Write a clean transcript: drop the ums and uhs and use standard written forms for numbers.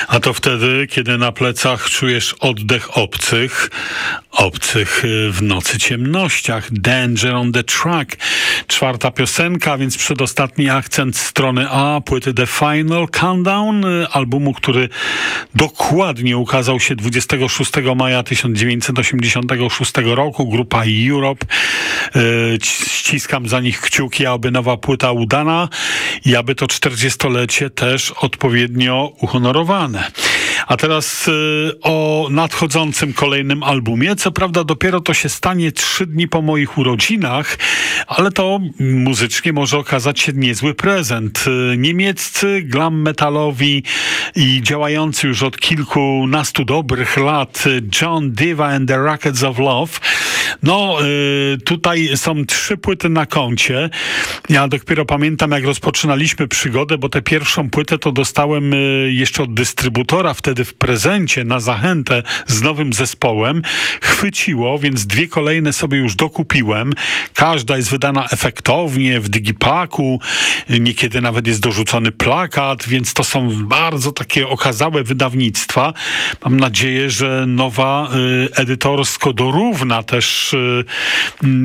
A to wtedy, kiedy na plecach czujesz oddech obcych w nocy ciemnościach. Danger on the Track. 4. piosenka, więc przedostatni akcent strony A płyty The Final Countdown, albumu, który dokładnie ukazał się 26 maja 1986 roku. Grupa Europe. Ściskam za nich kciuki, aby nowa płyta udana i aby to 40-lecie też odpowiednio uhonorowane. A teraz o nadchodzącym kolejnym albumie. Co prawda dopiero to się stanie 3 dni po moich urodzinach, ale to muzycznie może okazać się niezły prezent. Niemieccy glam metalowi i działający już od kilkunastu dobrych lat John Diva and the Rockets of Love. No, tutaj są 3 płyty na koncie. Ja dopiero pamiętam, jak rozpoczynaliśmy przygodę, bo tę pierwszą płytę to dostałem jeszcze od dystrybutora, wtedy w prezencie na zachętę z nowym zespołem. Chwyciło, więc 2 kolejne sobie już dokupiłem. Każda jest wydana efektownie, w digipaku. Niekiedy nawet jest dorzucony plakat, więc to są bardzo takie okazałe wydawnictwa. Mam nadzieję, że nowa edytorsko dorówna też